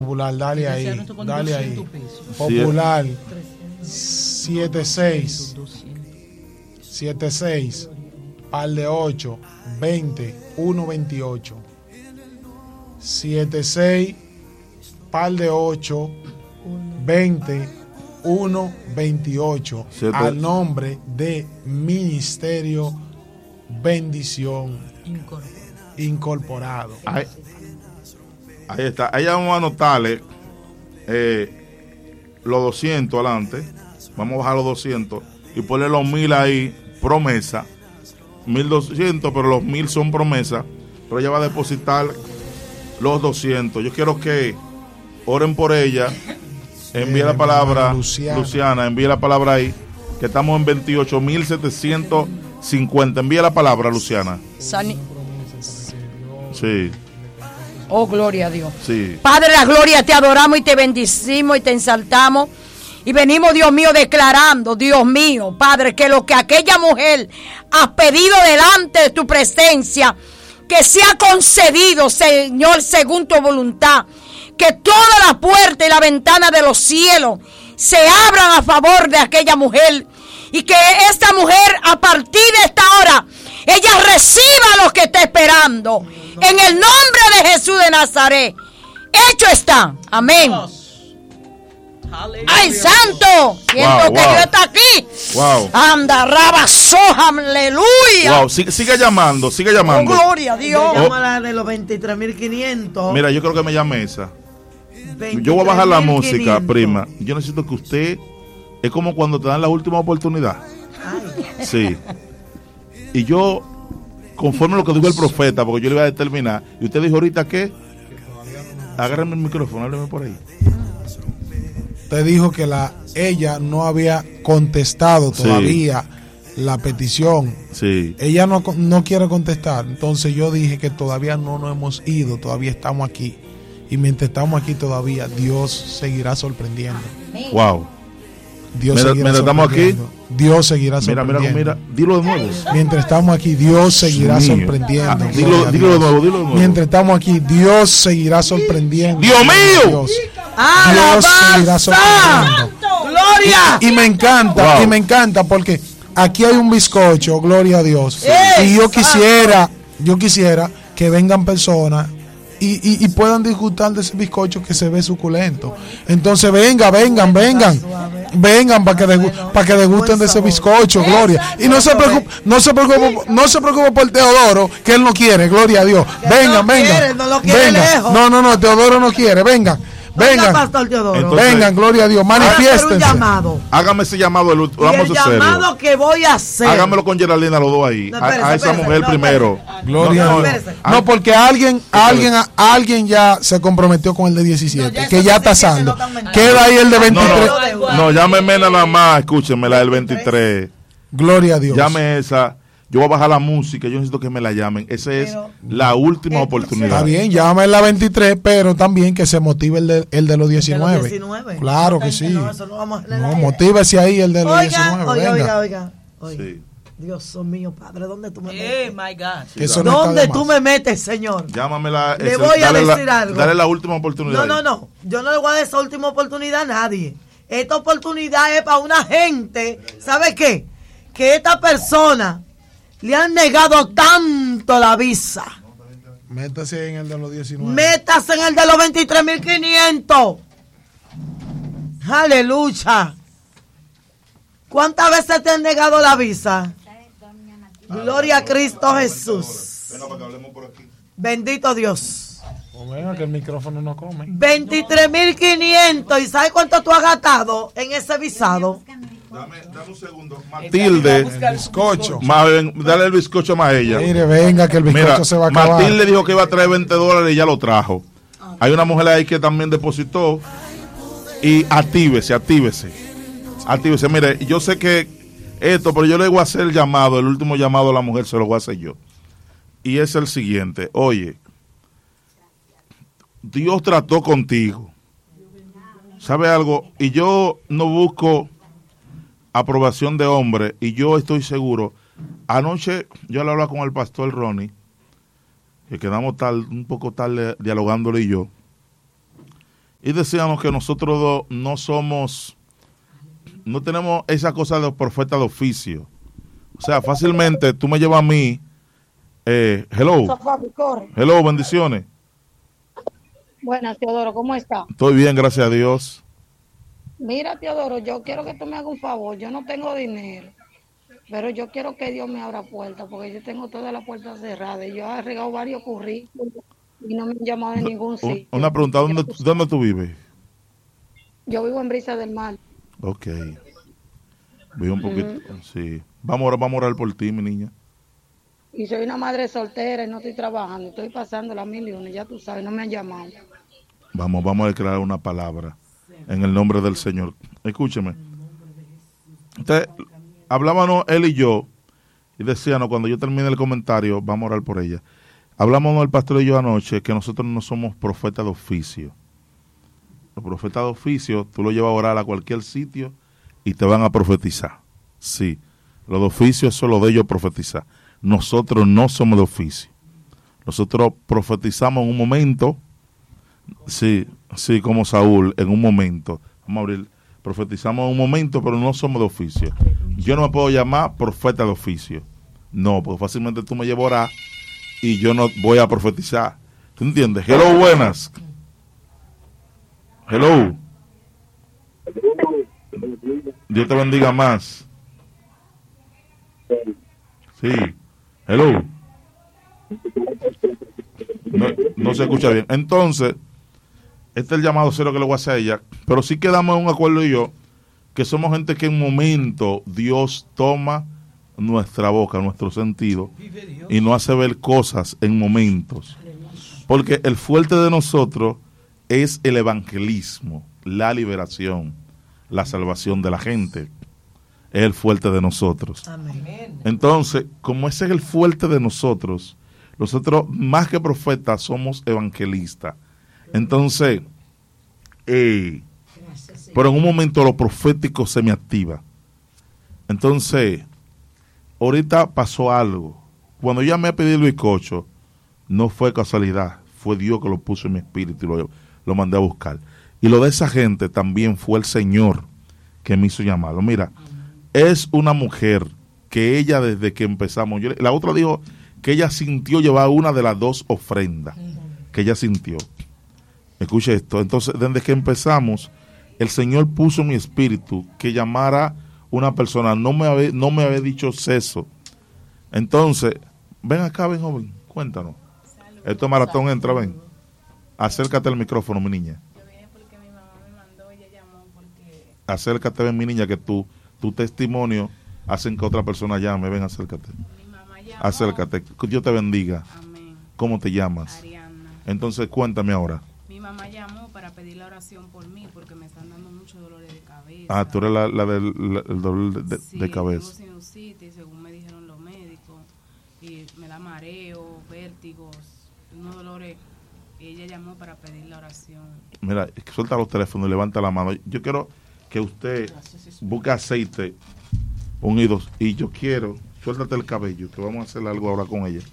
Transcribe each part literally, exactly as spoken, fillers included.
Popular, dale ahí, dale ahí. Popular, siete seis, siete seis, par de ocho, veinte, uno veintiocho. siete seis, par de ocho, veinte, uno veintiocho. Siete. Al nombre de Ministerio Bendición Incorporado. Ahí, ahí está. Ahí vamos a anotarle eh, los doscientos adelante. Vamos a bajar los doscientos y ponerle los mil ahí, promesa. mil doscientos, pero los mil son promesa. Pero ella va a depositar los doscientos. Yo quiero que oren por ella. Envíe la palabra, Luciana. Luciana, envíe la palabra ahí, que estamos en veintiocho mil setecientos cincuenta. Envíe la palabra, Luciana. Sani. Sí. Oh, gloria a Dios. Sí. Padre de la gloria, te adoramos y te bendecimos y te exaltamos. Y venimos, Dios mío, declarando, Dios mío, Padre, que lo que aquella mujer ha pedido delante de tu presencia, que sea concedido, Señor, según tu voluntad. Que toda la puerta y la ventana de los cielos se abran a favor de aquella mujer. Y que esta mujer, a partir de esta hora, ella reciba lo que está esperando. En el nombre de Jesús de Nazaret. Hecho está. Amén. ¡Ay, santo! Siento Wow, que wow. Dios está aquí. Wow. Anda, raba, soja, aleluya. Wow, sigue, sigue llamando, sigue Oh, llamando. gloria a Dios. Oh. Llama la de los veintitrés mil quinientos. Mira, yo creo que me llame esa. Yo voy a bajar la música, prima. Yo necesito que usted, es como cuando te dan la última oportunidad. Ay. Sí. Y yo, conforme a lo que dijo el profeta, porque yo le iba a determinar, y usted dijo ahorita que, agárrame el micrófono, hábleme por ahí. Usted dijo que la ella no había contestado todavía sí. la petición. Sí. Ella no, no quiere contestar. Entonces yo dije que todavía no nos hemos ido, todavía estamos aquí. Y mientras estamos aquí todavía, Dios seguirá sorprendiendo. Wow. Dios Mira, seguirá mientras estamos aquí, Dios seguirá mira, sorprendiendo. mira, mira, dilo de nuevo. Mientras estamos aquí, Dios seguirá Mío. sorprendiendo. Ah, dilo, dilo de nuevo, dilo de nuevo. Mientras estamos aquí, Dios seguirá sorprendiendo. ¡Dios mío! Dios, Dios seguirá sorprendiendo. ¡Gloria! Y, y me encanta, Wow. y me encanta porque aquí hay un bizcocho, gloria a Dios. Sí. Y yo quisiera, yo quisiera que vengan personas y, y, y puedan disfrutar de ese bizcocho que se ve suculento. Entonces venga, vengan, vengan. Vengan para que degu- para que degusten de ese bizcocho, gloria. Y no se preocupe, no se preocupe, no se preocupe por Teodoro, que él no quiere, gloria a Dios. Vengan, no vengan. quiere, no lo quiere Vengan. lejos. No, no, no, Teodoro no quiere, vengan. Venga, Vengan. Pastor Teodoro. Entonces, Vengan, gloria a Dios, Voy a hacer un manifiéstense. llamado. Hágame ese llamado, el, Y vamos el a hacerlo. llamado que voy a hacer. Hágamelo con Geraldina los dos ahí. No, a, espérese, a esa espérese, mujer no, primero. Gloria No, a no, Dios. espérese. No, porque alguien, alguien, alguien ya se comprometió con el de diecisiete, No, ya que esos ya está diecisiete saldo. no están mentiras. Queda ahí el de No, veintitrés. no, no, llámeme nada más, escúcheme la del veintitrés. Gloria a Dios. Llame esa. Yo voy a bajar la música, yo necesito que me la llamen. Esa es Pero, la última eh, oportunidad. Está bien, llama en la veintitrés, pero también que se motive el de, el de los diecinueve. diecinueve. Claro que sí. No, eso no vamos a acelerar. No, motívese ahí el de los Oiga, diecinueve. oiga, venga. oiga, oiga, oiga. Sí. Dios mío, Padre, ¿dónde tú me Eh, metes? my God. Que eso no está ¿Dónde de tú más. me metes, Señor? Llámamela. Le ese- voy a dale la- decir algo. Dale la última oportunidad. No, no, no. Yo no le voy a dar esa última oportunidad a nadie. Esta oportunidad es para una gente, ¿sabe qué? Que esta persona le han negado tanto la visa. Métase en el de los diecinueve. Métase en el de los veintitrés mil quinientos. Aleluya. ¿Cuántas veces te han negado la visa? Gloria a Cristo Jesús. Venga, para que hablemos por aquí. Bendito Dios. O venga, que el micrófono no come. veintitrés mil quinientos. ¿Y sabes cuánto tú has gastado en ese visado? Dame, dame un segundo. Matilde. El bizcocho. Más bien, dale el bizcocho más a ella. Mire, venga, que el bizcocho Mira, se va a acabar. Matilde dijo que iba a traer veinte dólares y ya lo trajo. Hay una mujer ahí que también depositó. Y actívese, actívese. Actívese. Mire, yo sé que esto, pero yo le voy a hacer el llamado, el último llamado a la mujer se lo voy a hacer yo. Y es el siguiente. Oye, Dios trató contigo. ¿Sabe algo? Y yo no busco aprobación de hombre, y yo estoy seguro. Anoche yo le hablaba con el pastor Ronnie, que quedamos tal, un poco tarde dialogándole y yo, y decíamos que nosotros dos no somos, no tenemos esa cosa de profeta de oficio. O sea, fácilmente tú me llevas a mí, eh, hello, hello, bendiciones. Buenas, Teodoro, ¿cómo está? Estoy bien, gracias a Dios. Mira, Teodoro, yo quiero que tú me hagas un favor. Yo no tengo dinero, pero yo quiero que Dios me abra puertas, porque yo tengo todas las puertas cerradas. Yo he regado varios currículos y no me han llamado de ningún sitio. Una pregunta, ¿dónde, ¿dónde tú vives? Yo vivo en Brisa del Mar. Ok. Vivo un poquito, uh-huh. Sí. Vamos ahora, vamos a orar por ti, mi niña. Y soy una madre soltera y no estoy trabajando. Estoy pasando las millones, ya tú sabes, no me han llamado. Vamos, vamos a declarar una palabra en el nombre del Señor. Escúcheme. Usted, hablábamos él y yo, y decíamos, cuando yo termine el comentario, vamos a orar por ella. Hablamos el pastor y yo anoche que nosotros no somos profetas de oficio. Los profetas de oficio, tú lo llevas a orar a cualquier sitio y te van a profetizar. Sí, los de oficio es solo de ellos profetizar. Nosotros no somos de oficio. Nosotros profetizamos en un momento, sí, sí, como Saúl, en un momento. Vamos a abrir, profetizamos en un momento, pero no somos de oficio. Yo no me puedo llamar profeta de oficio. No, porque fácilmente tú me llevas a orar y yo no voy a profetizar. ¿Tú entiendes? Hello, buenas. Hello. Dios te bendiga más. Sí. Hello. No, no se escucha bien. Entonces, este es el llamado cero que le voy a hacer a ella. Pero sí quedamos en un acuerdo y yo, que somos gente que en un momento Dios toma nuestra boca, nuestro sentido, y nos hace ver cosas en momentos. Porque el fuerte de nosotros es el evangelismo, la liberación, la salvación de la gente. Es el fuerte de nosotros. Amén. Entonces, como ese es el fuerte de nosotros, nosotros más que profetas somos evangelistas. Entonces, eh, pero en un momento lo profético se me activa. Entonces, ahorita pasó algo. Cuando yo me he pedido el bizcocho, no fue casualidad, fue Dios que lo puso en mi espíritu y lo, lo mandé a buscar. Y lo de esa gente también fue el Señor que me hizo llamarlo. Mira, es una mujer que ella desde que empezamos, yo, la otra dijo que ella sintió llevar una de las dos ofrendas, que ella sintió. Escuche esto, entonces desde que empezamos, el Señor puso en mi espíritu que llamara una persona, no me había, no me había dicho eso. Entonces, ven acá, ven joven, cuéntanos. Salud, esto es maratón, salud. Entra, ven. Acércate al micrófono, mi niña. Yo vine porque mi mamá me mandó, ella llamó porque... Acércate, ven, mi niña, que tú... tu testimonio hacen que otra persona llame. Ven, acércate. Mi mamá llamó. Acércate. Que Dios te bendiga. Amén. ¿Cómo te llamas? Ariana. Entonces, cuéntame ahora. Mi mamá llamó para pedir la oración por mí porque me están dando muchos dolores de cabeza. Ah, tú eres la, la del la, el dolor de, de, sí, de cabeza. Tengo sinusitis, según me dijeron los médicos. Y me da mareo, vértigos, unos dolores. Y ella llamó para pedir la oración. Mira, suelta los teléfonos y levanta la mano. Yo quiero que usted busque aceite unidos y yo quiero, suéltate el cabello, que vamos a hacer algo ahora con ella.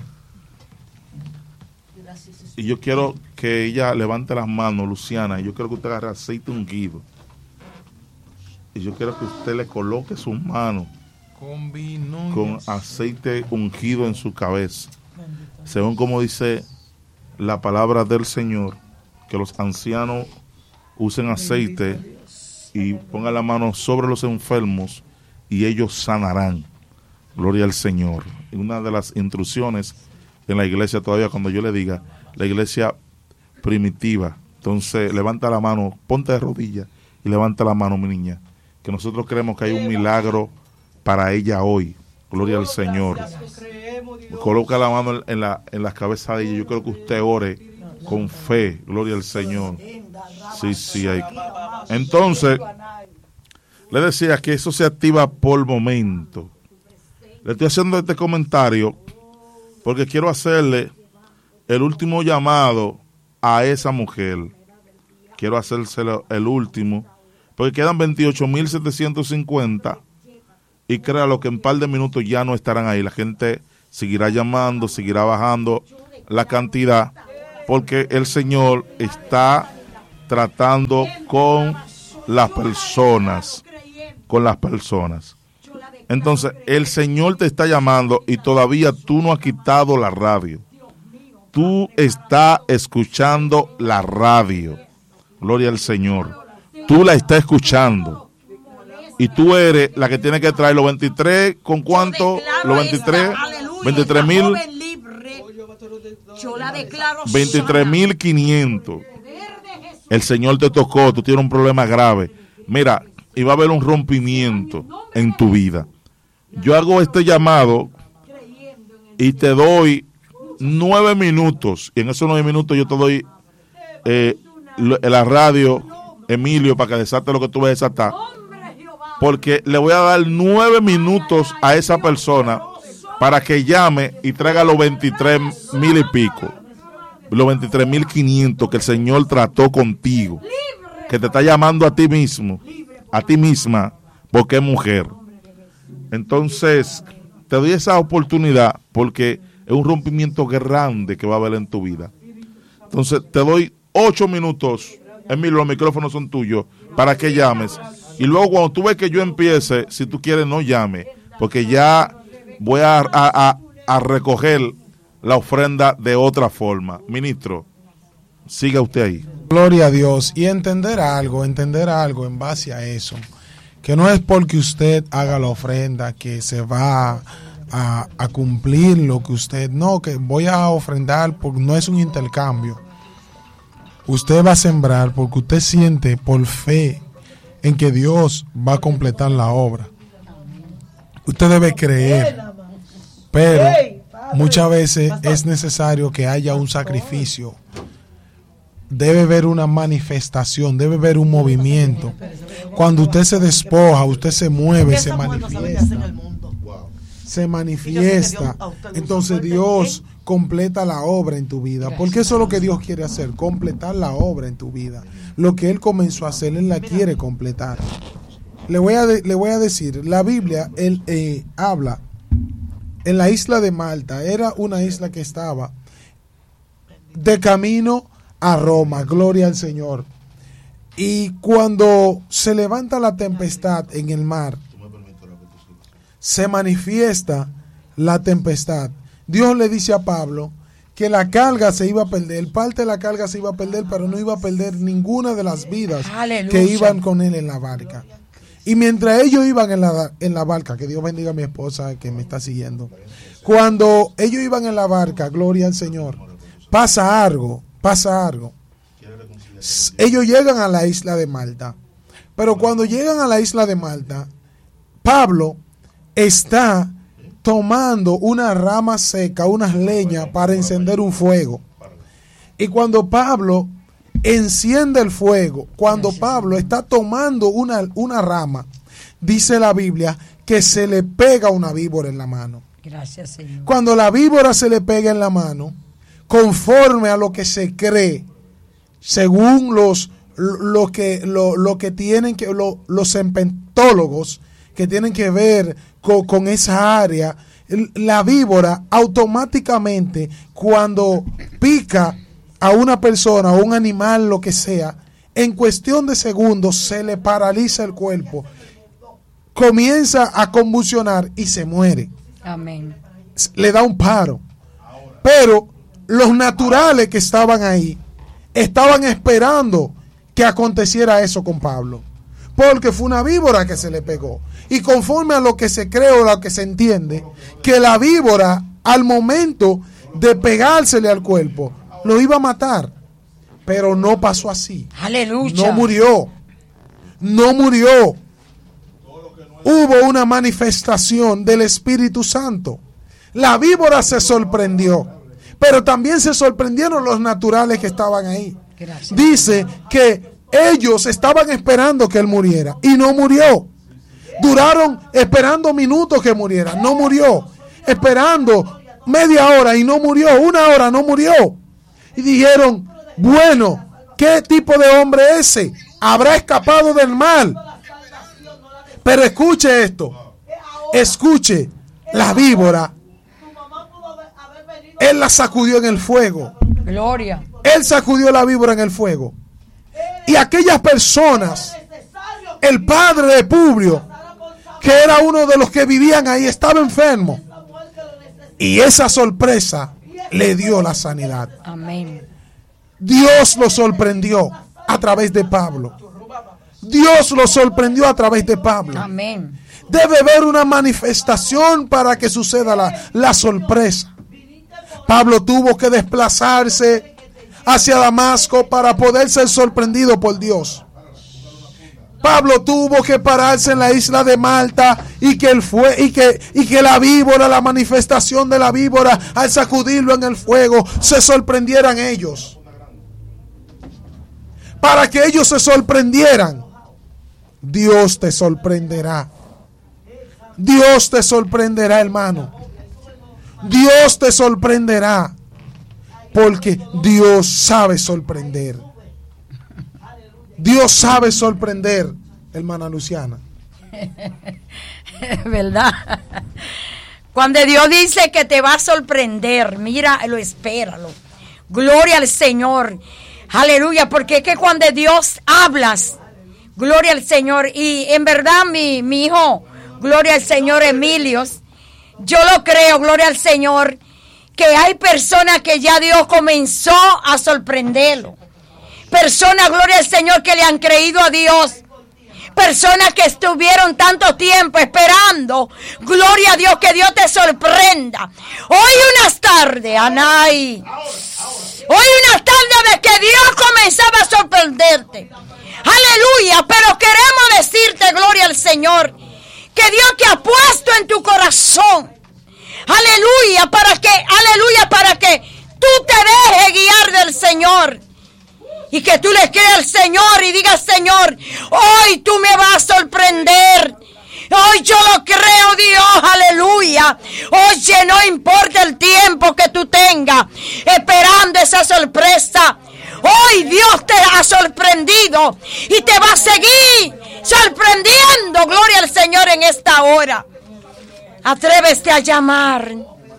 Y yo quiero que ella levante las manos, Luciana, y yo quiero que usted agarre aceite ungido. Y yo quiero que usted le coloque sus manos con aceite ungido en su cabeza. Según como dice la palabra del Señor, que los ancianos usen aceite y pongan la mano sobre los enfermos y ellos sanarán. Gloria al Señor. Y una de las instrucciones en la iglesia todavía, cuando yo le diga, la iglesia primitiva, entonces levanta la mano, ponte de rodillas y levanta la mano, mi niña, que nosotros creemos que hay un milagro para ella hoy. Gloria al Señor. Coloca la mano en la en las cabezas de ella. Yo creo que usted ore con fe. Gloria al Señor. Sí, sí, hay. Entonces, le decía que eso se activa por momento. Le estoy haciendo este comentario porque quiero hacerle el último llamado a esa mujer. Quiero hacérselo el último, porque quedan veintiocho mil setecientos cincuenta y créalo que en un par de minutos ya no estarán ahí. La gente seguirá llamando, seguirá bajando la cantidad, porque el Señor está tratando con las personas, con las personas. Entonces, el Señor te está llamando y todavía tú no has quitado la radio. Tú estás escuchando la radio. Gloria al Señor. Tú la estás escuchando. Y tú eres la que tiene que traer los veintitrés, ¿con cuánto? Los veintitrés, veintitrés mil. veintitrés mil quinientos. El Señor te tocó, tú tienes un problema grave. Mira, y va a haber un rompimiento en tu vida. Yo hago este llamado y te doy nueve minutos. Y en esos nueve minutos yo te doy eh, la radio, Emilio, para que desate lo que tú vas a desatar. Porque le voy a dar nueve minutos a esa persona para que llame y traiga los veintitrés mil y pico. Los veintitrés mil quinientos que el Señor trató contigo. Que te está llamando a ti mismo, a ti misma, porque es mujer. Entonces, te doy esa oportunidad porque es un rompimiento grande que va a haber en tu vida. Entonces, te doy ocho minutos, Emilio, los micrófonos son tuyos, para que llames. Y luego cuando tú ves que yo empiece, si tú quieres, no llame, porque ya voy a, a, a, a recoger la ofrenda de otra forma. Ministro, siga usted ahí. Gloria a Dios. Y entender algo, entender algo en base a eso. Que no es porque usted haga la ofrenda que se va a, a cumplir lo que usted... No, que voy a ofrendar porque no es un intercambio. Usted va a sembrar porque usted siente por fe en que Dios va a completar la obra. Usted debe creer, pero muchas veces es necesario que haya un sacrificio. Debe haber una manifestación, debe haber un movimiento. Cuando usted se despoja, usted se mueve, se manifiesta. Se manifiesta. Entonces Dios completa la obra en tu vida. Porque eso es lo que Dios quiere hacer, completar la obra en tu vida. Lo que Él comenzó a hacer, Él la quiere completar. Le voy a, de, le voy a decir, la Biblia, Él eh, habla en la isla de Malta. Era una isla que estaba de camino a Roma, gloria al Señor. Y cuando se levanta la tempestad en el mar, se manifiesta la tempestad. Dios le dice a Pablo que la carga se iba a perder, parte de la carga se iba a perder, pero no iba a perder ninguna de las vidas Aleluya. Que iban con él en la barca. Y mientras ellos iban en la, en la barca, que Dios bendiga a mi esposa que me está siguiendo, cuando ellos iban en la barca, gloria al Señor, pasa algo, pasa algo. Ellos llegan a la isla de Malta, pero cuando llegan a la isla de Malta, Pablo está tomando una rama seca, unas leñas para encender un fuego. Y cuando Pablo enciende el fuego, cuando Pablo está tomando una, una rama, dice la Biblia que se le pega una víbora en la mano. Gracias, Señor. Cuando la víbora se le pega en la mano, conforme a lo que se cree, según los lo que lo, lo que tienen que lo, los empentólogos que tienen que ver con, con esa área, la víbora automáticamente cuando pica a una persona o un animal, lo que sea, en cuestión de segundos se le paraliza el cuerpo, comienza a convulsionar y se muere. Amén. Le da un paro. Pero los naturales que estaban ahí estaban esperando que aconteciera eso con Pablo, porque fue una víbora que se le pegó. Y conforme a lo que se cree o lo que se entiende, que la víbora al momento de pegársele al cuerpo lo iba a matar, pero no pasó así. Aleluya. No murió, no murió. Hubo una manifestación del Espíritu Santo. La víbora se sorprendió, pero también se sorprendieron los naturales que estaban ahí. Gracias. Dice que ellos estaban esperando que él muriera y no murió. Duraron esperando minutos que muriera, no murió. Esperando media hora y no murió, una hora no murió. Y dijeron, bueno, ¿qué tipo de hombre es ese? Habrá escapado del mal. Pero escuche esto, escuche, la víbora, él la sacudió en el fuego. Gloria. Él sacudió la víbora en el fuego. Y aquellas personas, el padre de Publio, que era uno de los que vivían ahí, estaba enfermo. Y esa sorpresa le dio la sanidad. Amén. Dios lo sorprendió a través de Pablo. Dios lo sorprendió a través de Pablo. Amén. Debe haber una manifestación para que suceda la, la sorpresa. Pablo tuvo que desplazarse hacia Damasco para poder ser sorprendido por Dios. Pablo tuvo que pararse en la isla de Malta y que, el fue, y que, y que la víbora, la manifestación de la víbora, al sacudirlo en el fuego, se sorprendieran ellos. Para que ellos se sorprendieran, Dios te sorprenderá. Dios te sorprenderá, hermano. Dios te sorprenderá. Porque Dios sabe sorprender. Dios sabe sorprender, hermana Luciana. ¿Verdad? Cuando Dios dice que te va a sorprender, mira, lo espéralo. Gloria al Señor. Aleluya, porque es que cuando Dios hablas, gloria al Señor. Y en verdad, mi, mi hijo, gloria al Señor Emilio, yo lo creo, gloria al Señor, que hay personas que ya Dios comenzó a sorprenderlo. Personas, gloria al Señor, que le han creído a Dios. Personas que estuvieron tanto tiempo esperando, gloria a Dios, que Dios te sorprenda. Hoy unas tardes, Anay. Hoy unas tardes de que Dios comenzaba a sorprenderte. Aleluya, pero queremos decirte, gloria al Señor, que Dios te ha puesto en tu corazón. Aleluya, para que, aleluya, para que tú te dejes guiar del Señor. Y que tú le creas al Señor y digas, Señor, hoy tú me vas a sorprender. Hoy yo lo creo, Dios, aleluya. Oye, no importa el tiempo que tú tengas esperando esa sorpresa. Hoy Dios te ha sorprendido y te va a seguir sorprendiendo. Gloria al Señor en esta hora. Atrévete a llamar.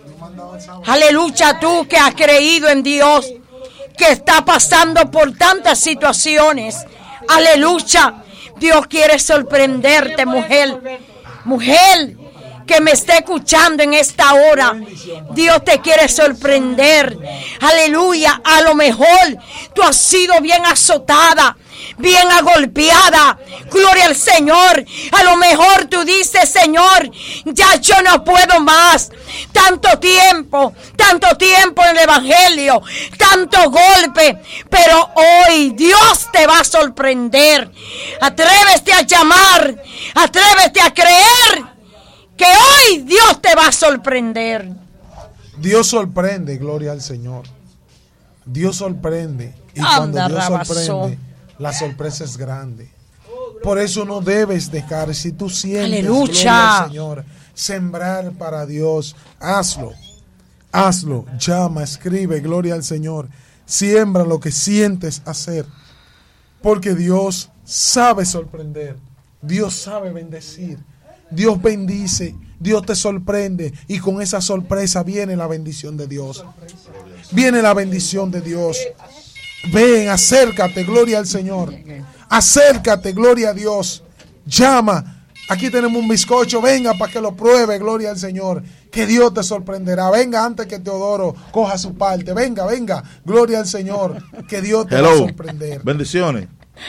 Aleluya, tú que has creído en Dios, que está pasando por tantas situaciones. Aleluya. Dios quiere sorprenderte, mujer. Mujer que me esté escuchando en esta hora. Dios te quiere sorprender. Aleluya. A lo mejor tú has sido bien azotada, bien agolpeada. Gloria al Señor. A lo mejor tú dices, Señor, ya yo no puedo más. Tanto tiempo, tanto tiempo en el Evangelio, tanto golpe. Pero hoy Dios te va a sorprender. Atrévete a llamar, atrévete a creer que hoy Dios te va a sorprender. Dios sorprende, gloria al Señor. Dios sorprende. Y cuando Dios sorprende, la sorpresa es grande. Por eso no debes dejar, si tú sientes, aleluya, gloria al Señor, sembrar para Dios, hazlo. Hazlo, llama, escribe, gloria al Señor. Siembra lo que sientes hacer. Porque Dios sabe sorprender. Dios sabe bendecir. Dios bendice, Dios te sorprende y con esa sorpresa viene la bendición de Dios. Viene la bendición de Dios. Ven, acércate, gloria al Señor. Acércate, gloria a Dios. Llama. Aquí tenemos un bizcocho, venga para que lo pruebe, gloria al Señor. Que Dios te sorprenderá. Venga antes que Teodoro coja su parte. Venga, venga, gloria al Señor. Que Dios te Hello. va a sorprender. Bendiciones.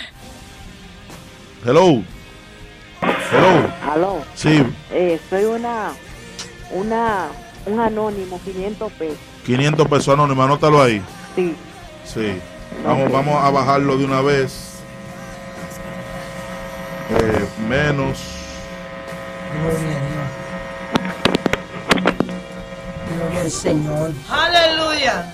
Hello. Hello. Aló. Sí. Eh, soy una, una, un anónimo, quinientos pesos. quinientos pesos anónimo, anótalo ahí. Sí. Sí. Vamos, vamos a bajarlo de una vez. Eh, menos. Gloria al Señor. Aleluya.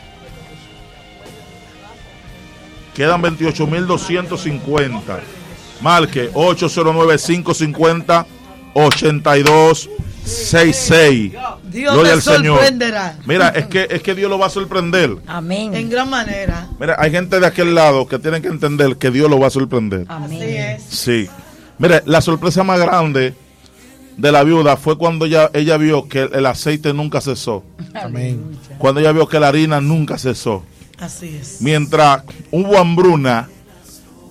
Quedan veintiocho mil doscientos cincuenta. Marque ocho cero nueve, cinco cinco cero, ocho dos seis seis. Dios Gloria te al Señor. sorprenderá. Mira, es que, es que Dios lo va a sorprender. Amén. En gran manera. Mira, hay gente de aquel lado que tienen que entender que Dios lo va a sorprender. Amén. Así es. Sí. Mire, la sorpresa más grande de la viuda fue cuando ella, ella vio que el, el aceite nunca cesó. Amén. Cuando ella vio que la harina nunca cesó. Así es. Mientras hubo hambruna,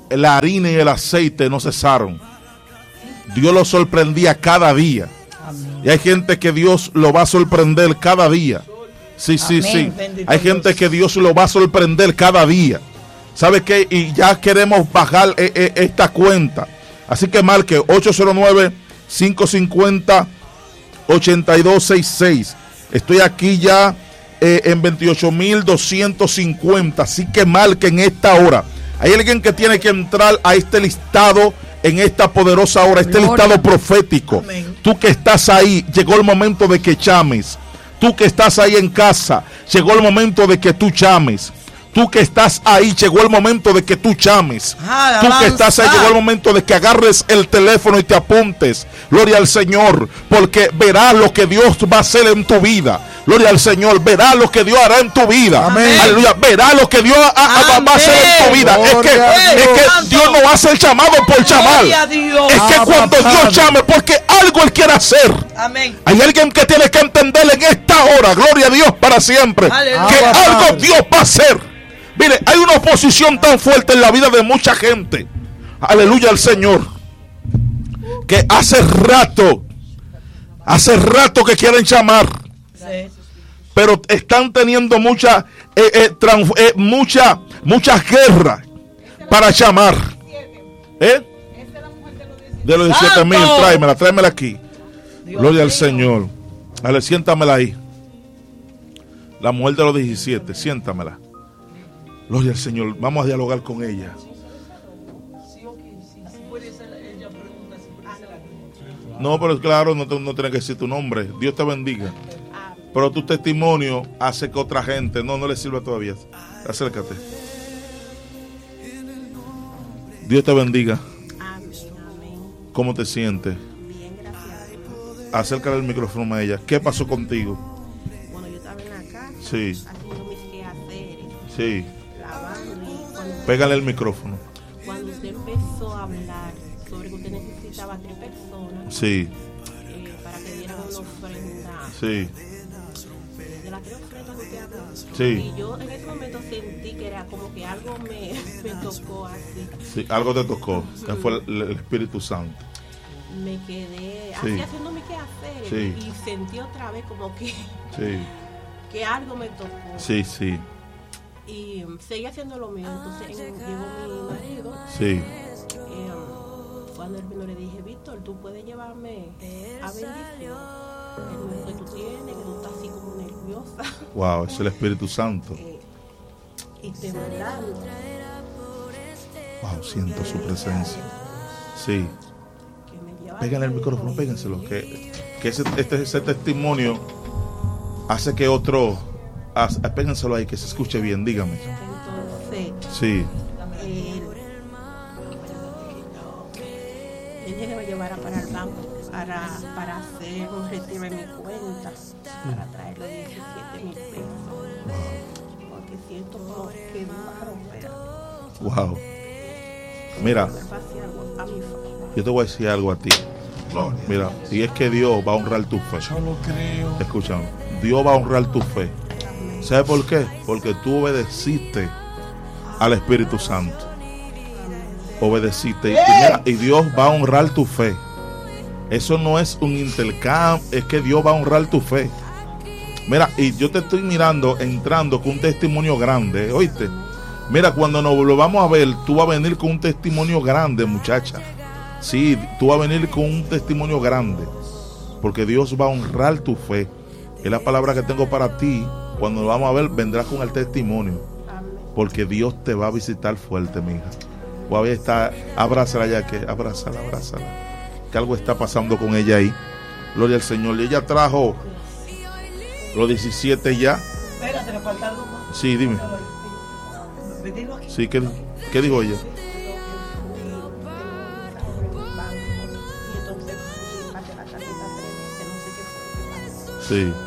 la harina y el aceite no cesaron. Dios lo sorprendía cada día. Amén. Y hay gente que Dios lo va a sorprender cada día. Sí, sí, Amén. sí. Bendito hay gente Dios. Que Dios lo va a sorprender cada día. ¿Sabe qué? Y ya queremos bajar eh, eh, esta cuenta. Así que marque ocho cero nueve, cinco cinco cero, ocho dos seis seis. Estoy aquí ya eh, en veintiocho mil doscientos cincuenta. Así que marque en esta hora. Hay alguien que tiene que entrar a este listado en esta poderosa hora, este Gloria. Listado profético. Amén. Tú que estás ahí, llegó el momento de que llames. Tú que estás ahí en casa, llegó el momento de que tú llames. Tú que estás ahí, llegó el momento de que tú llames. Ah, tú que estás ahí, llegó el momento de que agarres el teléfono y te apuntes. Gloria al Señor, porque verás lo que Dios va a hacer en tu vida. Gloria al Señor, verás lo que Dios hará en tu vida. Amén. Aleluya, verás lo que Dios a, a, va a hacer en tu vida. Gloria es que, es que Dios no hace el llamado por llamar. Es que cuando Dios llame, porque algo Él quiere hacer. Amén. Hay alguien que tiene que entender en esta hora, gloria a Dios para siempre, Aleluya. Que algo Dios va a hacer. Mire, hay una oposición tan fuerte en la vida de mucha gente. Aleluya al Señor. Que hace rato, hace rato que quieren llamar. Sí. Pero están teniendo mucha, eh, eh, trans, eh, mucha, muchas guerras para llamar. ¿Eh? De los diecisiete mil, tráemela, tráemela aquí. Dios Gloria Dios. Al Señor. Dale, siéntamela ahí. La mujer de los diecisiete, siéntamela. Gloria al Señor, vamos a dialogar con ella. No, pero claro, no, te, no tienes que decir tu nombre. Dios te bendiga. Pero tu testimonio hace que otra gente, no, no le sirva todavía. Acércate. Dios te bendiga. ¿Cómo te sientes? Bien, gracias. Acércale el micrófono a ella. ¿Qué pasó contigo? Bueno, yo estaba en la casa. Sí. Haciendo mis quehaceres. Sí. Cuando, Pégale el micrófono. Cuando usted empezó a hablar sobre que usted necesitaba tres personas, sí, eh, para que dieran una ofrenda, sí, de las tres ofrendas que usted habló, sí. y yo en ese momento sentí que era como que algo me, me tocó así. Sí, algo te tocó, que fue el, el Espíritu Santo. Me quedé sí. así haciendo mis quehaceres sí. y sentí otra vez como que, sí. que algo me tocó. Sí, sí. Y um, seguí haciendo lo mío. Entonces llegó mi marido. Sí. Eh, um, cuando él vino le dije, Víctor, tú puedes llevarme a bendición. El que tú tienes, que tú estás así como nerviosa. Wow, es el Espíritu Santo. Eh, y temblando. Wow, siento su presencia. Sí. Pégale el micrófono, péguenselo. Que, que ese, este, ese testimonio hace que otro. Péguenselo ahí, que se escuche bien, dígame. Entonces, sí. Él, él que me llevara para el banco para, para hacer un retiro en mi cuenta, para traer los diecisiete mil pesos. Wow. Porque siento como que me va a romper. Wow. Mira, yo te voy a decir algo a ti. Mira, y es que Dios va a honrar tu fe. Yo lo creo. Escúchame, Dios va a honrar tu fe. ¿Sabe por qué? Porque tú obedeciste al Espíritu Santo. Obedeciste. Y, mira, y Dios va a honrar tu fe. Eso no es un intercambio, es que Dios va a honrar tu fe. Mira, y yo te estoy mirando, entrando con un testimonio grande, ¿oíste? Mira, cuando nos lo vamos a ver, tú vas a venir con un testimonio grande, muchacha. Sí, tú vas a venir con un testimonio grande. Porque Dios va a honrar tu fe. Es la palabra que tengo para ti. Cuando lo vamos a ver, vendrás con el testimonio. Porque Dios te va a visitar fuerte, mi hija. Voy a ver, está, abrázala ya, que abrázala, abrázala. Que algo está pasando con ella ahí. Gloria al Señor. Y ella trajo los diecisiete ya. Espérate, le falta algo más. Sí, dime. Sí, ¿qué, qué dijo ella? Sí.